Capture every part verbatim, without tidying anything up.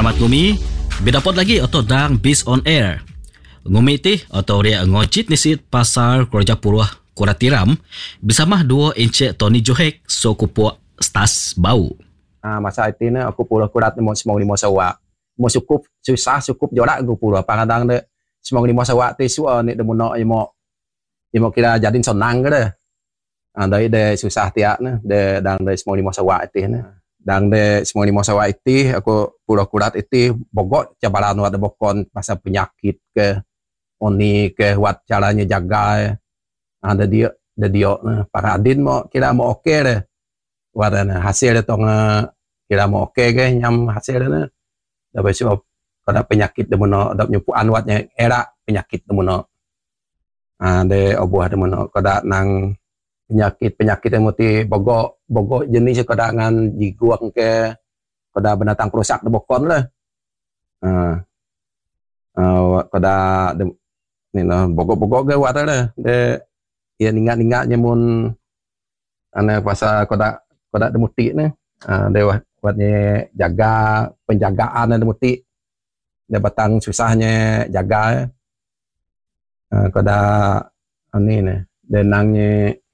Selamat ngumi. Bidapot lagi atau dang bis on air. Ngumi ti atau ria ngocit nisit pasar Kerja Purwah Kuratiram bersama dua encik Tony Johek so kupuk stas bau. Ah masa itu ni aku Purwah Kurat mo semua lima sawak. Mo cukup susah cukup jorak aku Purwah kadang de semua lima sawak ti suah ni de mono imo imo kira jadin sonang ke de. Ah dari de susah tiak ni de dang de semua lima sawak itu ni. Dang de semua lima sawak itu aku Purwah Kurat itu bogok cabaran wat bokon pasal penyakit ke oni ke wat caranya jaga ada dia ada dia para adin mau kira mau okey deh warna hasil dia tong kira mau okey ke nyam hasil dia dapat sebab kada penyakit demono dak nyupuan watnya era penyakit demono ada obuah demono kada nang penyakit-penyakit yang mesti bogok bogok jenis kada ngan jiguang ke kada binatang perusak de bokon lah ah uh, kada de, ni no bogok-bogok ke wat lah de ya ningat-ningatnya mun ana pasal kada kada de muti ni ah de watnya jaga penjagaan de muti de batang susahnya jaga ah kada ani ni de nangnya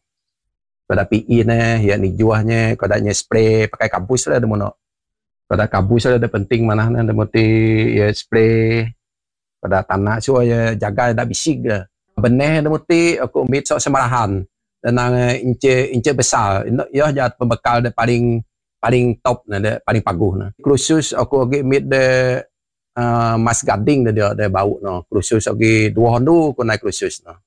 kada P I ni ya ni juahnya kadanya spray pakai kabus lah demono kada kabus lah de penting mana de muti ya spray pada tanah supaya jaga dak bisig ke beneh de muti aku mit sok semarahan dan nang ince ince besar ya jat pembekal de paling paling top na de paling paguh na khusus aku agi mit de uh, mas gading de dia de bau no khusus agi dua hondu ku naik khusus no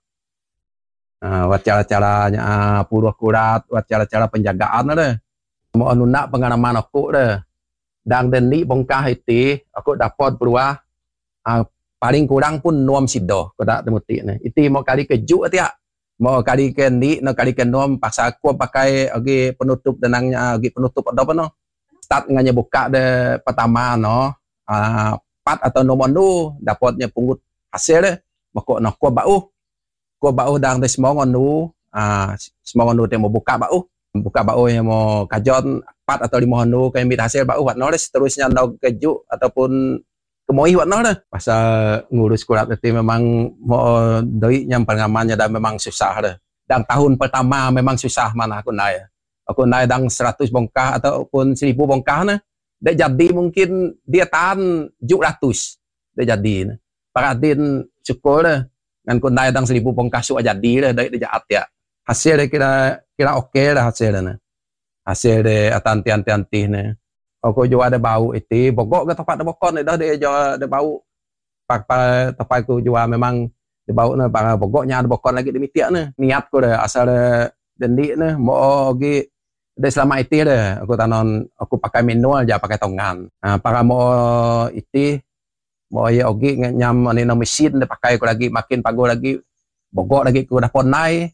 uh, wat cara-caranya uh, Purwah Kurat wat cara-cara penjagaan de mau anu nak pengalaman aku de dang de ni bongkah itu aku dapat Purwah uh, paling kurang pun nuam sido kada demuti ni iti mau kali kejuk tiak mau kali ke ni no kali ke nuam pasal aku pakai agi penutup denangnya agi penutup ada apa no start nganya buka de pertama no uh, pat atau nomor nu dapatnya pungut hasil de mako no ko bau ko bau dang de semua nu ah semua nu te mau buka bau buka bau yang mau kajon pat atau lima nu ke mit hasil bau wat no seterusnya no kejuk ataupun kemoi wat no dah pasal ngurus kurat itu memang mau doi yang pengalamannya dan memang susah dah dan tahun pertama memang susah mana aku naik aku naik dang seratus bongkah ataupun seribu bongkah nah dia jadi mungkin dia tahan tujuh ratus dia jadi para din syukur dah ngan ku naik dang seribu bongkah su jadi dah dia jaat ya hasil dia kira kira okey dah hasil dah hasil dia atanti-anti nah aku jual ada bau itu bogok ke tempat bokon dah dia jual ada bau pak tempat aku jual memang dia bau na para bogoknya ada bokon lagi demikian ni niat ku dah asal dendi ni mau gi dia selama itu dah aku tanon aku pakai manual aja pakai tongan ha, para mau itu mau ya ogi nyam ni no mesin dia pakai aku lagi makin pago lagi bogok lagi ku dah ponai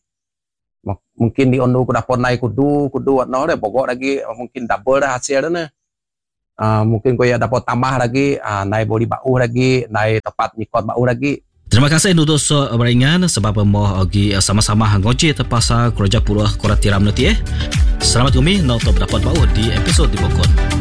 mungkin di ondu ku dah ponai kudu kudu wat no dah bogok lagi mungkin double dah hasil dah ni Uh, mungkin kau ya dapat tambah lagi uh, naik boli bau lagi naik tempat nyikot bau lagi. Terima kasih untuk so beringan sebab mau agi sama-sama ngoci terpasal Kerja Purwah Kuratiram nanti eh. Selamat kami nak dapat bau di episod di Bokon.